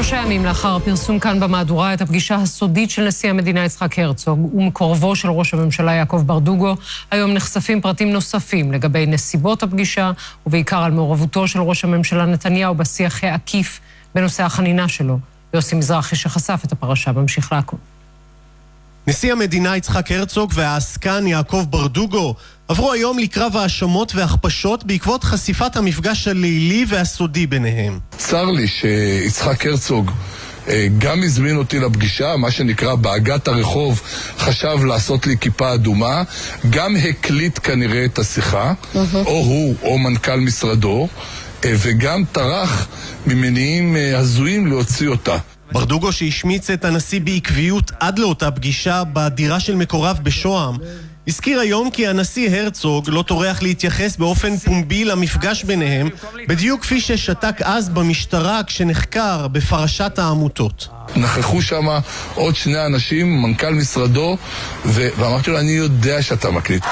3 ימים לאחר הפרסום כאן במהדורה את הפגישה הסודית של נשיא המדינה יצחק הרצוג ומקורבו של ראש הממשלה יעקב ברדוגו, היום נחשפים פרטים נוספים לגבי נסיבות הפגישה ובעיקר על מעורבותו של ראש הממשלה נתניהו בשיח העקיף בנושא החנינה שלו. יוסי מזרחי שחשף את הפרשה ממשיך לעקוב. נשיא המדינה יצחק הרצוג והעסקן יעקב ברדוגו עברו היום לקרב האשמות והכפשות בעקבות חשיפת המפגש הלילי והסודי ביניהם. צר לי שיצחק הרצוג גם הזמין אותי לפגישה, מה שנקרא בהגת הרחוב, חשב לעשות לי כיפה אדומה, גם הקליט כנראה את השיחה, או הוא או מנכ"ל משרדו, וגם טרח ממניעים הזויים להוציא אותה. ברדוגו שהשמיץ את הנשיא בעקביות עד לאותה פגישה בדירה של מקורב בשוהם, הזכיר היום כי הנשיא הרצוג לא טורח להתייחס באופן פומבי למפגש ביניהם, בדיוק כפי ששתק אז במשטרה כשנחקר בפרשת העמותות. נכחו שם עוד 2 אנשים, מנכ"ל משרדו, ואמרתי לו, אני יודע שאתה מקליט.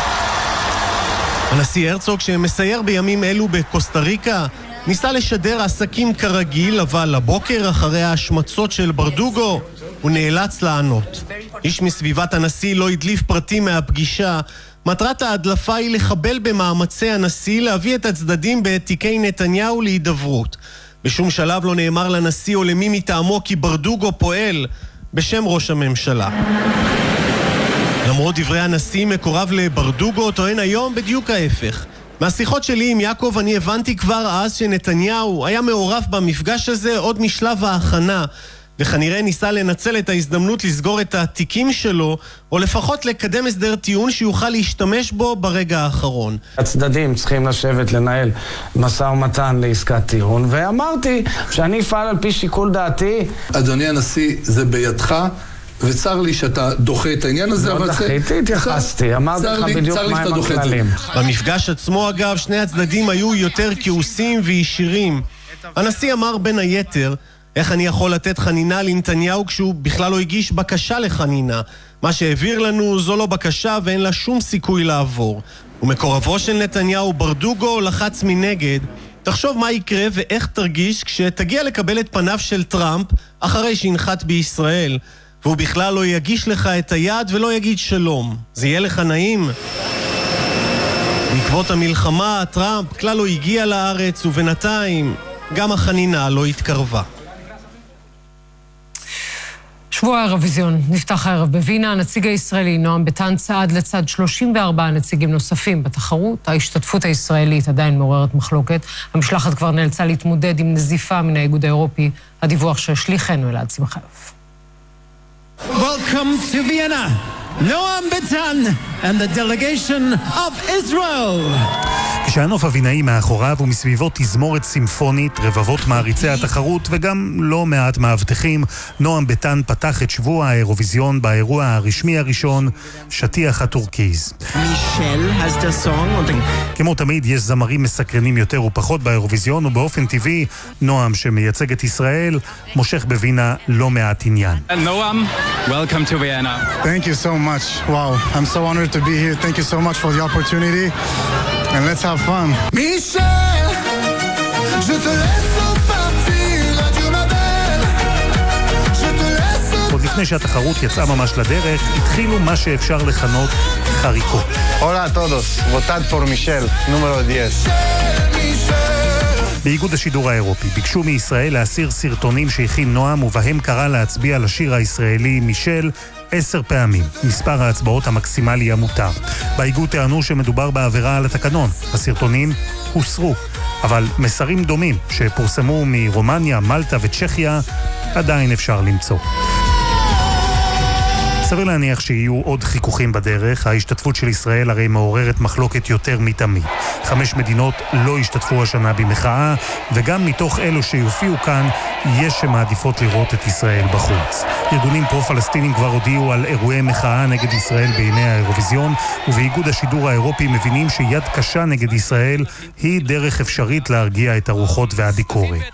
הנשיא הרצוג שמסייר בימים אלו בקוסטה ריקה ניסה לשדר עסקים כרגיל, אבל הבוקר אחרי ההשמצות של ברדוגו הוא נאלץ לענות. איש מסביבת הנשיא לא הדליף פרטים מהפגישה. מטרת ההדלפה היא לחבל במאמצי הנשיא להביא את הצדדים בתיקי נתניהו להידברות. בשום שלב לא נאמר לנשיא או למי מטעמו כי ברדוגו פועל בשם ראש הממשלה. למרות דברי הנשיא, מקורב לברדוגו טוען היום בדיוק ההפך. מהשיחות שלי עם יעקב אני הבנתי כבר אז שנתניהו היה מעורב במפגש הזה עוד משלב ההכנה, וכנראה ניסה לנצל את ההזדמנות לסגור את התיקים שלו, או לפחות לקדם הסדר טיעון שיוכל להשתמש בו ברגע האחרון. הצדדים צריכים לשבת לנהל משא ומתן לעסקת טיעון, ואמרתי שאני אפעל על פי שיקול דעתי. אדוני הנשיא, זה בידך, וצר לי שאתה דוחה את העניין הזה. לא דחיתי, התייחסתי, אמרתי לך בדיוק מהם הכללים. במפגש עצמו אגב, שני הצדדים היו יותר כעוסים וישירים. הנשיא אמר בין היתר, איך אני יכול לתת חנינה לנתניהו כשהוא בכלל לא הגיש בקשה לחנינה? מה שהעביר לנו זו לא בקשה ואין לה שום סיכוי לעבור. ומקורבו של נתניהו ברדוגו לחץ מנגד, תחשוב מה יקרה ואיך תרגיש כשתגיע לקבל את פניו של טראמפ אחרי שינחת בישראל, והוא בכלל לא יגיש לך את היד ולא יגיד שלום. זה יהיה לך נעים? בעקבות המלחמה, טראמפ כלל לא הגיע לארץ, ובינתיים גם החנינה לא התקרבה. שבוע האירוויזיון נפתח הערב בווינה. הנציג הישראלי נועם ביטן צעד לצד 34 נציגים נוספים בתחרות. ההשתתפות הישראלית עדיין מעוררת מחלוקת. המשלחת כבר נאלצה להתמודד עם נזיפה מן האיגוד האירופי. הדיווח של שליחנו אלעד שמחיוף. Welcome to Vienna, Noam Bitan and the delegation of Israel. כשהנוף הווינאי מאחוריו ומסביבו תזמורת סימפונית, רבבות מעריצי התחרות וגם לא מעט מאבטחים, נועם ביטן פתח את שבוע האירוויזיון באירוע הרשמי הראשון, שטיח הטורקיז. כמו תמיד יש זמרים מסקרנים יותר ופחות באירוויזיון, ובאופן טבעי נועם שמייצג את ישראל מושך בווינה לא מעט עניין. נועם, welcome to Vienna. Thank you so much. Wow, I'm so honored to be here. Thank you so much for the opportunity. And let's have fun. Michel, je te laisse partir, adieu ma belle. Je te laisse. עוד לפני שהתחרות יצאה ממש לדרך, התחילו מה שאפשר לכנות חריקות. Hola a todos. Votad por Michel, número 10. באיגוד השידור האירופי ביקשו מישראל להסיר סרטונים שהכין נועם ובהם קרא להצביע לשיר הישראלי מישל 10 פעמים, מספר ההצבעות המקסימלי המותר. באיגוד טענו שמדובר בעבירה על התקנון. הסרטונים הוסרו, אבל מסרים דומים שפורסמו מרומניה, מלטה וצ'כיה עדיין אפשר למצוא. סביר להניח שיהיו עוד חיכוכים בדרך. ההשתתפות של ישראל הרי מעוררת מחלוקת יותר מתמיד. 5 מדינות לא השתתפו השנה במחאה, וגם מתוך אלו שיופיעו כאן יש שמעדיפות לראות את ישראל בחוץ. ארגונים פרו-פלסטינים כבר הודיעו על אירועי מחאה נגד ישראל בימי האירוויזיון, ובאיגוד השידור האירופי מבינים שיד קשה נגד ישראל היא דרך אפשרית להרגיע את הרוחות והביקורת.